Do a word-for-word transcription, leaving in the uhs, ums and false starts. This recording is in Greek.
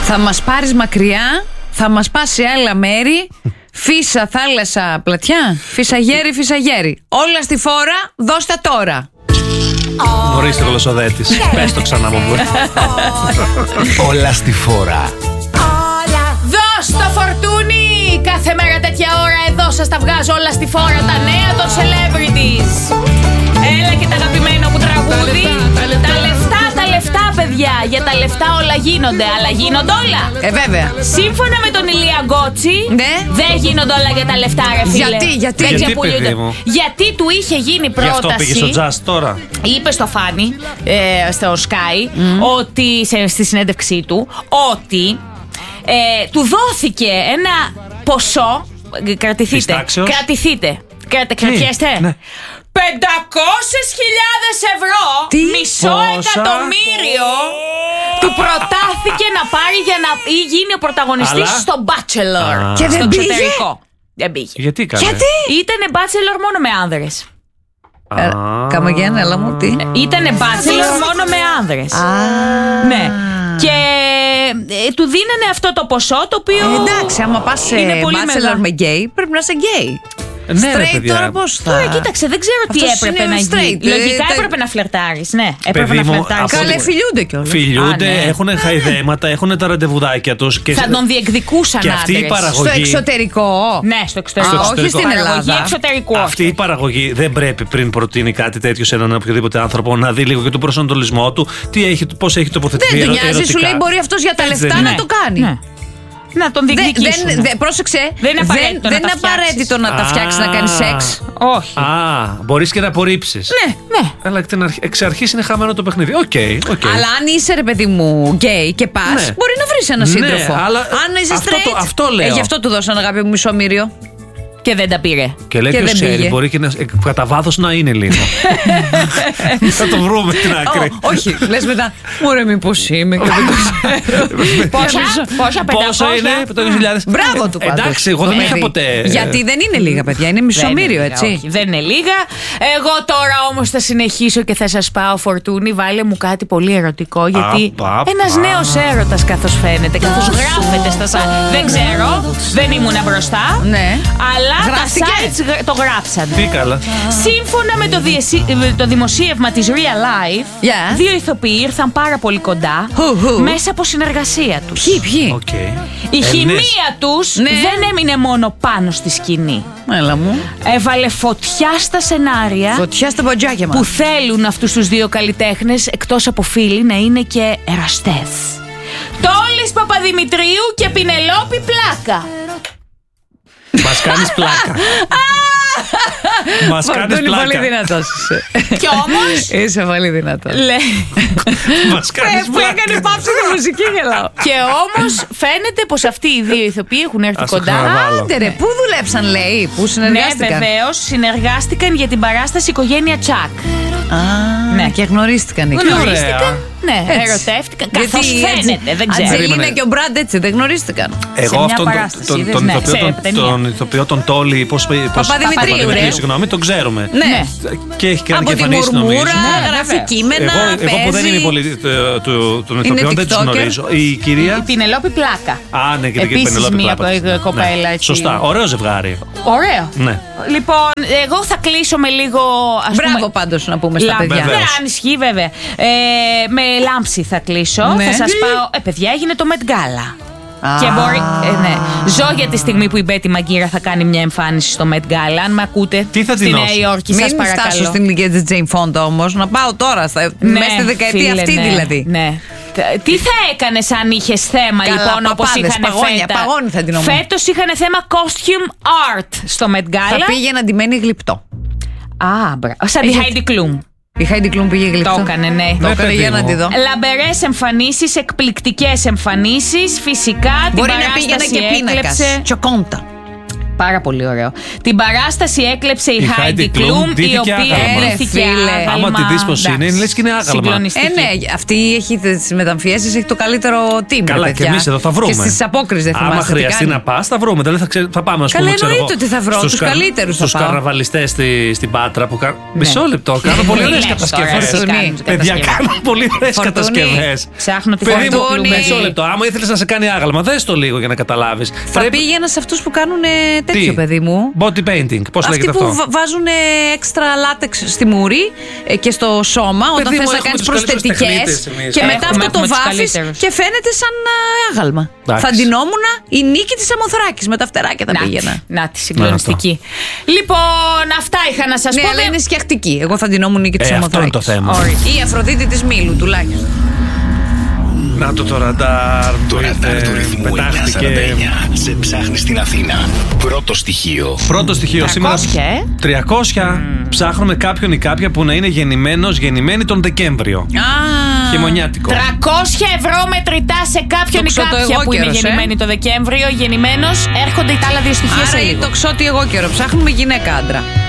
Θα μας πάρεις μακριά, θα μας πας σε άλλα μέρη. Φύσα, θάλασσα, πλατιά. Φύσα γέρι, φύσα γέρι. Όλα στη φόρα, δώστα τώρα. Ορίστε γλωσσοδέτης. Πες το ξανά μου. Όλα στη φόρα. Δώσ' το φορτούνι! Κάθε μέρα τέτοια ώρα εδώ σας τα βγάζω όλα στη φόρα. Τα νέα των celebrities. Έλα και τα αγαπημένο μου τραγούδι. Τα λεφτά, τα λεφτά, παιδιά. Για τα λεφτά όλα γίνονται, αλλά γίνονται όλα. Ε, βέβαια. Σύμφωνα με τον Ηλία Γκότσι, ναι, δεν γίνονται όλα για τα λεφτά, ρε φίλε. Γιατί, γιατί, δεν γιατί, παιδί μου. Γιατί του είχε γίνει πρόταση. Γι' αυτό πήγε στο Just τώρα. Είπε στο Φάνι, ε, στο Sky, mm. ότι, σε, στη συνέντευξή του, ότι ε, του δόθηκε ένα ποσό. Κρατηθείτε. Πιστάξεως. Κρατηθείτε. Κρατε, κρατιέστε. Ναι. πεντακόσιες χιλιάδες ευρώ. Τι? Μισό Πόσα? εκατομμύριο oh. του προτάθηκε να πάρει για να γίνει ο πρωταγωνιστής Αλλά... στο Bachelor. Ah. Και δεν πήγε. Δεν πήγε. Γιατί κάνε? Γιατί? Ήτανε Bachelor μόνο με άνδρες. Ah. Ε, Καμαγιάννη, έλα μου τι. Ε, ήτανε Bachelor μόνο με άνδρες. Ah. Ναι. Και ε, του δίνανε αυτό το ποσό το οποίο. Ε, εντάξει, άμα πας σε Bachelor με γκέι, πρέπει να είσαι γκέι. Ναι, straight, ρε, παιδιά. Τώρα πώς θα. Τώρα κοίταξε, δεν ξέρω τι Αυτός έπρεπε να γίνει. Λογικά ε, έπρεπε τα... να φλερτάρεις. Ναι, έπρεπε παιδί να φλερτάρεις. Καλέ, φιλιούνται κιόλας. Φιλιούνται, ναι. έχουν χαϊδέματα, έχουν τα ραντεβουδάκια τους. Και... Θα τον διεκδικούσαν και αυτή η παραγωγή. Στο εξωτερικό. Ναι, στο εξωτερικό. Α, όχι στην Ελλάδα. Εξωτερικό. Αυτή η παραγωγή δεν πρέπει πριν προτείνει κάτι τέτοιο σε έναν οποιοδήποτε άνθρωπο να δει λίγο και τον προσανατολισμό του, πώς έχει τοποθετηθεί. Δεν τον νοιάζει, σου λέει μπορεί αυτός για τα λεφτά να το κάνει. Να τον διεκδικήσουν. Δεν, δεν, πρόσεξε. Δεν είναι απαραίτητο, δεν, να, δεν τα απαραίτητο να τα φτιάξει να κάνει σεξ. Όχι. Α, μπορείς και να απορρίψεις. Ναι, ναι. Αλλά εξ αρχής είναι χαμένο το παιχνίδι. Οκ, okay, okay. Αλλά αν είσαι, ρε παιδί μου, γκέι και πας, ναι, μπορεί να βρεις ένα σύντροφο. Ναι, αλλά αν είσαι αυτό, straight. Το, αυτό λέω. Ε, γι' αυτό του δώσαν, αγάπη μου, μισό μύριο. Και δεν τα πήρε. Και λέει ποιος ξέρει, μπορεί και να, κατά βάθος να είναι λίγο. Θα το βρούμε την άκρη. Oh, όχι, λες μετά. Μωρέ, μήπως είμαι και δεν το ξέρω. Πόσα, πόσα, πόσο είναι, πεντακόσιες χιλιάδες. Μπράβο του πάντως. Εντάξει, εγώ δεν είχα ποτέ. Γιατί δεν είναι λίγα, παιδιά, είναι μισομύριο, έτσι. Όχι, δεν είναι λίγα. Εγώ τώρα όμως θα συνεχίσω και θα σας πάω, Φορτούνη. Βάλε μου κάτι πολύ ερωτικό, γιατί ένας νέος έρωτας καθώς φαίνεται, καθώς γράφεται στα. Δεν ξέρω, δεν ήμουνα μπροστά. Ναι. Αλλά τα sites το γράψαν. Τι καλά. Σύμφωνα με το, διεσύ... το δημοσίευμα της Real Life, yeah, δύο ηθοποιοί ήρθαν πάρα πολύ κοντά who, who? μέσα από συνεργασία τους. Ποιοι, ποιοι. Okay. Η ε, χημεία ναι. τους ναι. δεν έμεινε μόνο πάνω στη σκηνή. Έλα μου. Έβαλε φωτιά στα σενάρια. Φωτιά στα μπατζάκια μας. Που θέλουν αυτούς τους δύο καλλιτέχνες, εκτός από φίλοι, να είναι και εραστές. Τόλης Παπαδημητρίου και Πινελόπη Πλάκα. Μας κάνεις πλάκα. Μας κάνεις πλάκα. Πολύ δυνατός είσαι. Κι όμως είσαι πολύ δυνατός. Μας κάνεις πλάκα. Που έκανε πάψη τη μουσική, γελάω. Και όμως φαίνεται πως αυτοί οι δύο ηθοποιοί έχουν έρθει κοντά. Άντε ρε, πού δουλέψαν, λέει, πού συνεργάστηκαν. Ναι, βεβαίως, συνεργάστηκαν για την παράσταση Οικογένεια Τσακ. Ναι, και γνωρίστηκαν εκεί. Γνωρίστηκαν. Ναι, ερωτεύτηκαν. Καθώς φαίνεται, δεν ξέρω. Αντζελίνα και ο Μπραντ έτσι δεν γνωρίστηκαν. Εγώ αυτόν τον ηθοποιό, τον Τόλι, πώς Παπαδημητρίου, ρε. Συγγνώμη, τον ξέρουμε. Ναι. Και έχει κάνει και εμφανίσεις, νομίζω. Από τη Μουρμούρα, γράφει κείμενα, εγώ που δεν είμαι πολύ των ηθοποιών δεν τους γνωρίζω. Η κυρία. Η Πινελόπη Πλάκα. Α, ναι, και την Πινελόπη Πλάκα. Επίσης μια κοπέλα έτσι. Σωστά, ωραίο ζευγάρι. Ωραίο. Ναι. Λοιπόν, εγώ θα κλείσω με λίγο. Μπράβο πάντως να πούμε στα παιδιά. Ναι, αν ισχύει βέβαια. Με λάμψη θα κλείσω. Θα σας πάω. Ε, παιδιά, έγινε το Met Gala. Ah. Και μπορεί. Ε, ναι. Ζω για τη στιγμή που η Μπέτη Μαγκύρα θα κάνει μια εμφάνιση στο Met Gala. Αν με ακούτε. Τι θα στη Νέα Υόρκη, σας παρακαλώ. Μην φτάσω στην ηλικία της Τζέιν Φόντα όμως. Να πάω τώρα. Στα... Ναι, μέσα στη δεκαετία φίλε, αυτή ναι, δηλαδή. Ναι. Τι θα έκανες αν είχες θέμα? Καλά, λοιπόν, όπως είχαν παγόνια, φέτα. Παγόνι θα την Φέτος είχαν θέμα costume art στο Met Gala. Θα πήγε να ντυμένη γλυπτό. Α, μπράβο. Σαν τη Heidi Klum. Η Heidi Klum πήγε γλυπτό. Το έκανε, ναι. Το έκανε για να τη δω. Λαμπερές εμφανίσεις, εκπληκτικές εμφανίσεις. Φυσικά την μπορεί παράσταση να πήγαινε και πίνακας. Τσοκόντα. Πάρα πολύ ωραίο. Την παράσταση έκλεψε η, Η Heidi Heidi Klum, Klum, η οποία ντύθηκε ντύθηκε άγαλμα. άγαλμα. Άμα τη δεις πως είναι, είναι λες και είναι άγαλμα. Συγκλονιστική. Ε, ναι, αυτή έχει τις μεταμφιέσεις, έχει το καλύτερο team. Καλά, και εμείς εδώ θα βρούμε. Και στις απόκρισεις δεν Άμα θυμάστε τι χρειαστεί κάνει. να πας, θα βρούμε. Δηλαδή θα, ξε... θα πάμε, ας Καλά, πούμε, ξέρω εγώ, εννοείται ότι θα βρω. στους Τους κα- καλύτερους θα στους πάω. καρναβαλιστές στη... στην Πάτρα που κάνουν. Μισό λεπτό, κάνουν πολύ Μη ωραίες λες κατασκευές. τώρα, εσύ Φορτούνη. κάνεις Παιδιά, κατασκευές. κάνουν πολύ ωραίες Φορτούνη. κατασκευές. Ψάχνω τη Παιδί μου, Φορτούνη. μισό λεπτό. Άμα ήθελες να σε κάνει άγαλμα, δες το λίγο για να καταλάβεις. Θα πήγαινα σε αυτούς που κάνουν ε, τέτοιο, Τι? παιδί μου. Body painting, πώς Αυτοί λέγεται που αυτό. βα- βάζουν έξτρα λάτεξ στη μούρη ε, και στο σώμα όταν Παιδί μου, θες να έχουμε κάνεις τους καλύτερους προσθετικές. τεχνίτες εμείς. Και Έχουμε, μετά αυτό το έχουμε τους βάφεις καλύτερους. και φαίνεται σαν α, άγαλμα. Εντάξει. Θα ντυνόμουν η Νίκη της Αμοθράκης με τα φτεράκια θα Να τη, πήγαινα. να τη συγκλονιστική. Λοιπόν, αυτά είχα να σας Ναι, πω. αλλά είναι σκιαχτική. Εγώ θα ντυνόμουν Νίκη της Ε, αυτό είναι Αμοθράκης. το θέμα. Ωραία. Ή η Αφροδίτη της Μήλου τουλάχιστον. Να το το ραντάρ Το που ραντάρ ήρθε, του ρυθμού εννιακόσια σαράντα εννιά σε ψάχνει στην Αθήνα. Πρώτο στοιχείο. Πρώτο στοιχείο σήμερα. τριακόσια, ε? τριακόσια. Ψάχνουμε κάποιον ή κάποια που να είναι γεννημένος, γεννημένη τον Δεκέμβριο. Α, Χειμωνιάτικο. τριακόσια ευρώ μετρητά σε κάποιον Το ή ξώτο κάποια εγώ που είναι καιρός, ε. γεννημένη το Δεκέμβριο. Γεννημένος, έρχονται τα άλλα δύο στοιχεία σε άρα είναι λίγο. το ξότι εγώ καιρό. Ψάχνουμε γυναίκα άντρα.